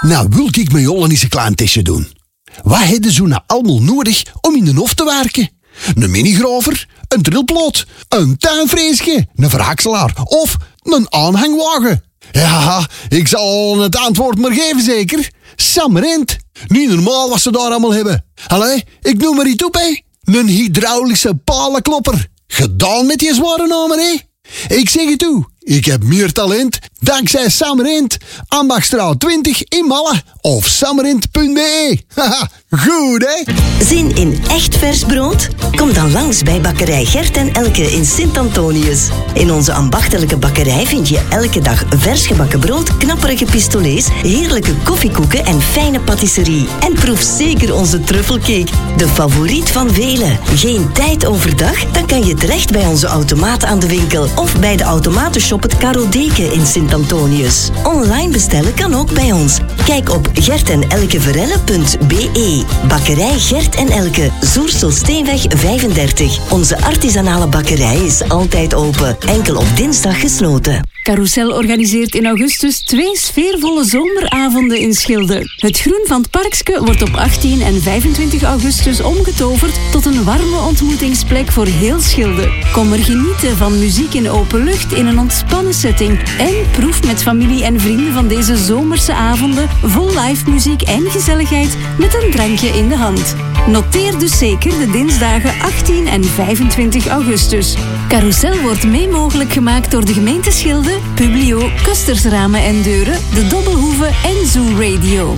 Nou wil ik met Jolle eens een klein testje doen. Wat hebben ze nou allemaal nodig om in de hof te werken? Een minigraver, een trilploot, een tuinfreesje, een verhakselaar of een aanhangwagen. Ja, ik zal het antwoord maar geven zeker. Samrent. Niet normaal wat ze daar allemaal hebben. Allee, ik noem maar iets op, hè. Een hydraulische palenklopper. Gedaan met die zware namen, hè. Ik zeg het toe, ik heb meer talent dankzij Samrent, Ambachstraat 20 in Malle of samrent.be. Haha, goed hè? Zin in echt vers brood? Kom dan langs bij bakkerij Gert en Elke in Sint-Antonius. In onze ambachtelijke bakkerij vind je elke dag vers gebakken brood, knapperige pistolets, heerlijke koffiekoeken en fijne patisserie. En proef zeker onze truffelcake, de favoriet van velen. Geen tijd overdag? Dan kan je terecht bij onze automaat aan de winkel of bij de automatenshop het Karel Deken in Sint-Antonius. Online bestellen kan ook bij ons. Kijk op gertenelkeverelle.be. Bakkerij Gert en Elke, Zoersel-Steenweg 35. Onze artisanale bakkerij is altijd open. Enkel op dinsdag gesloten. Carousel organiseert in augustus 2 sfeervolle zomeravonden in Schilde. Het groen van het Parkske wordt op 18 en 25 augustus omgetoverd tot een warme ontmoetingsplek voor heel Schilde. Kom er genieten van muziek in open lucht in een ontspannen setting en proef met familie en vrienden van deze zomerse avonden vol live muziek en gezelligheid met een drankje in de hand. Noteer dus zeker de dinsdagen 18 en 25 augustus. Carousel wordt mee mogelijk gemaakt door de gemeente Schilde, Publio, Kusters Ramen en Deuren, de Dobbelhoeve en Zoo Radio.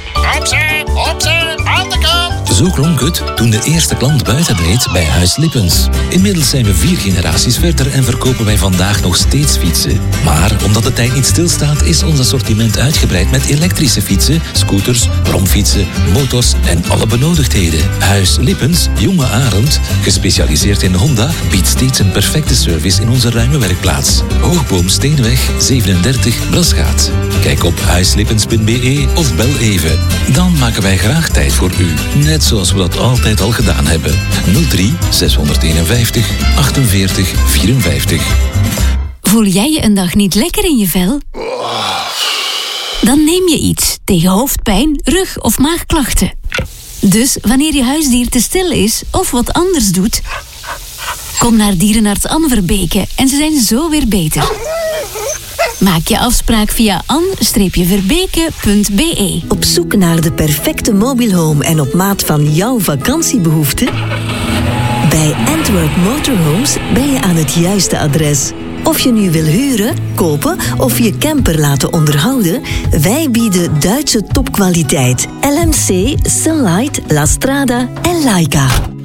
Opzij, aan de kant! Zo klonk het toen de eerste klant buiten reed bij Huis Lippens. Inmiddels zijn we 4 generaties verder en verkopen wij vandaag nog steeds fietsen. Maar omdat de tijd niet stilstaat, is ons assortiment uitgebreid met elektrische fietsen, scooters, bromfietsen, motors en alle benodigdheden. Huis Lippens, Jonge Arend, gespecialiseerd in Honda, biedt steeds een perfecte service in onze ruime werkplaats. Hoogboom Steenweg 37 Brasgaat. Kijk op huislippens.be of bel even. Dan maken wij graag tijd voor u. Net zoals we dat altijd al gedaan hebben. 03 651 48 54. Voel jij je een dag niet lekker in je vel? Dan neem je iets tegen hoofdpijn, rug- of maagklachten. Dus wanneer je huisdier te stil is of wat anders doet, kom naar dierenarts Anne Verbeke en ze zijn zo weer beter. Maak je afspraak via an-verbeke.be. Op zoek naar de perfecte mobile home en op maat van jouw vakantiebehoeften? Bij Antwerp Motorhomes ben je aan het juiste adres. Of je nu wil huren, kopen of je camper laten onderhouden, wij bieden Duitse topkwaliteit. LMC, Sunlight, La Strada en Laika.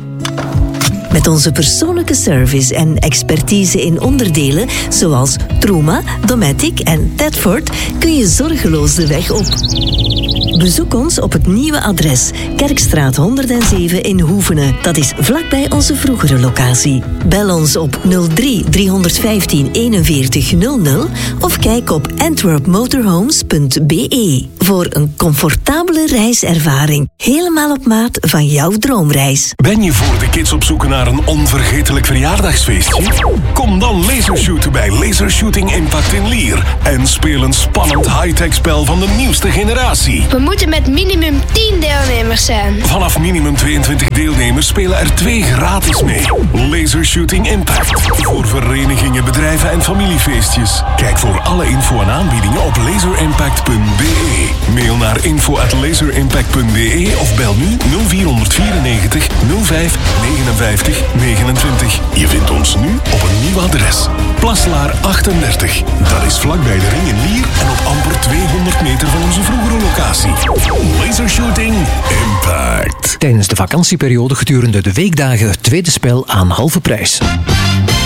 Met onze persoonlijke service en expertise in onderdelen zoals Truma, Dometic en Tedford kun je zorgeloos de weg op. Bezoek ons op het nieuwe adres, Kerkstraat 107 in Hoevenen. Dat is vlakbij onze vroegere locatie. Bel ons op 03 315 41 00 of kijk op antwerpmotorhomes.be voor een comfortabele reiservaring. Helemaal op maat van jouw droomreis. Ben je voor de kids op zoek naar een onvergetelijk verjaardagsfeestje? Kom dan lasershooten bij Lasershooting Impact in Lier en speel een spannend high-tech spel van de nieuwste generatie. We moeten met minimum 10 deelnemers zijn. Vanaf minimum 22 deelnemers spelen er 2 gratis mee. Lasershooting Impact. Voor verenigingen, bedrijven en familiefeestjes. Kijk voor alle info en aanbiedingen op laserimpact.be. Mail naar info@laserimpact.be of bel nu 0494 05 59 29. Je vindt ons nu op een nieuw adres. Plaslaar 38. Dat is vlakbij de Ring in Lier en op amper 200 meter van onze vroegere locatie. Lasershooting Impact. Tijdens de vakantieperiode gedurende de weekdagen het tweede spel aan halve prijs.